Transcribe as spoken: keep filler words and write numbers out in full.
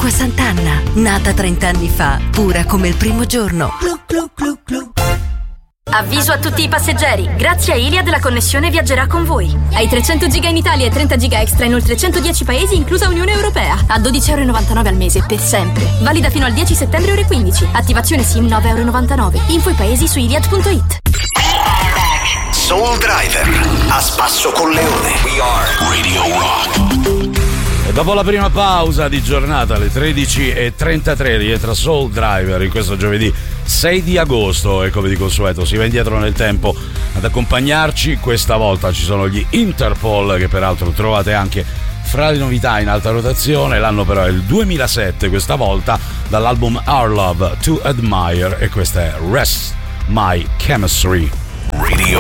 Acqua Sant'Anna, nata trent'anni fa, pura come il primo giorno. Glu, glu, glu, glu. Avviso a tutti i passeggeri, grazie a Iliad la connessione viaggerà con voi. Hai trecento giga in Italia e trenta giga extra in oltre centodieci paesi, inclusa Unione Europea, a dodici e novantanove euro al mese per sempre. Valida fino al dieci settembre ore quindici. Attivazione SIM nove e novantanove euro. Info i paesi su iliad punto it. Soul Driver, a spasso con Leone. We are Radio Rock. E dopo la prima pausa di giornata alle tredici e trentatré rientra Soul Driver in questo giovedì sei di agosto, e come di consueto si va indietro nel tempo ad accompagnarci. Questa volta ci sono gli Interpol, che peraltro trovate anche fra le novità in alta rotazione. L'anno però è il duemilasette, questa volta dall'album Our Love to Admire, e questa è Rest My Chemistry. Radio